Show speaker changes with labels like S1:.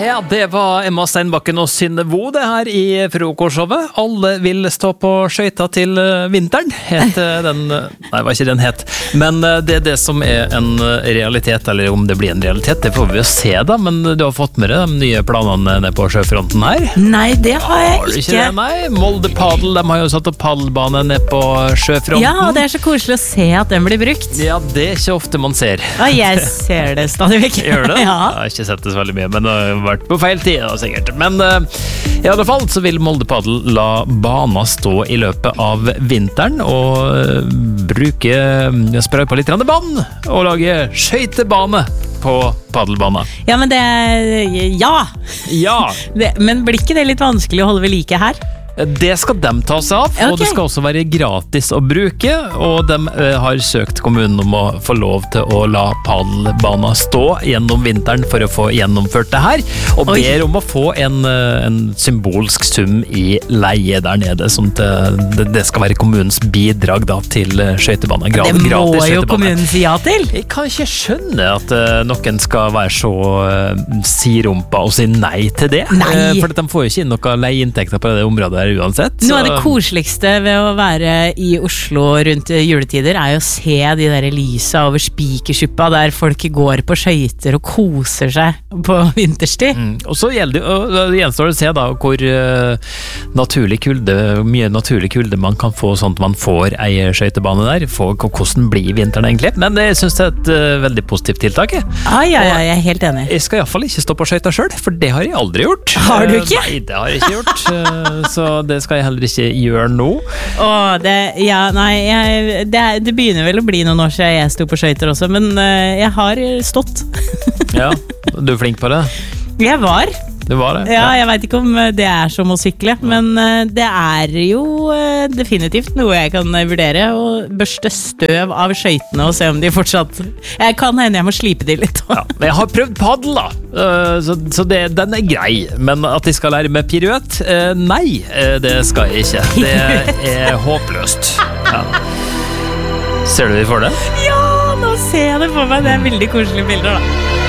S1: Ja, det var Emma Steinbakken og Synne Vo det her i frokostshowet. Alle vil stå på skøyta til vinteren, het den. Nei, var ikke den het. Men det er det som er en realitet, eller om det blir en realitet, det får vi jo se da. Men du har fått med deg de nye planene nede på sjøfronten her?
S2: Nei, det har jeg
S1: Har du
S2: ikke.
S1: det? Nei, Molde Padel, de har jo satt opp padelbane nede på sjøfronten.
S2: Ja, og det er så koselig å se at den blir brukt.
S1: Ja, det er ikke ofte man ser.
S2: Ja, jeg ser det stadig vekk.
S1: Gjør det?
S2: Ja.
S1: Jeg har ikke sett det så veldig mye, men det har vært på feil tid da, sikkert. Men i alle fall så vil Molde Padel la bana stå i løpet av vinteren og sprøy på litt vann og lage skøytebane på padelbana.
S2: Ja, men Ja!
S1: Ja,
S2: Men blir ikke det litt vanskelig å holde ved like her?
S1: det skal de ta seg av, og det skal også være gratis å bruke, og de har søkt kommunen om å få lov til å la padelbana stå gjennom vinteren for å få gjennomført det her, og ber om å få en symbolsk sum i leie der nede, som det skal være kommunens bidrag da, til skøytebane.
S2: Det må jo kommunen si ja til.
S1: Jeg kan ikke skjønne at noen skal være så sirumpa og si nei til det, for de får jo ikke inn noe leieinntekter på det området uansett.
S2: Noe av det koseligste ved å være i Oslo rundt juletider er jo å se de der lysa over Spikersuppa der folk går på skøyter og koser seg på vinterstid.
S1: Og så gjenstår det å se da hvor mye naturlig kulde man kan få sånn at man får ei skøytebane der, hvordan blir vinteren egentlig, men jeg synes det er et veldig positivt tiltak.
S2: Ja, jeg er helt enig.
S1: Jeg skal i hvert fall ikke stå på skøyta selv, for det har jeg aldri gjort.
S2: Har du ikke?
S1: Nei, det har jeg ikke gjort, så det skal jeg heller ikke gjøre nå.
S2: Det begynner vel å bli noen år siden jeg sto på skøyter også, men jeg har stått.
S1: Ja, du er flink på det?
S2: Jeg var.
S1: Det var det?
S2: Ja, jeg vet ikke om det er som å sykle, men det er jo definitivt noe jeg kan vurdere, å børste støv av skøytene og se om de fortsatt... Jeg kan hende jeg må slipe de litt.
S1: Ja, jeg har prøvd paddel da, så den er grei, men at jeg skal lære med piruett, nei, det skal jeg ikke. Det er håpløst. Ja. Ser du det for deg?
S2: Ja, nå ser jeg det for meg. Det er veldig koselige bilder da.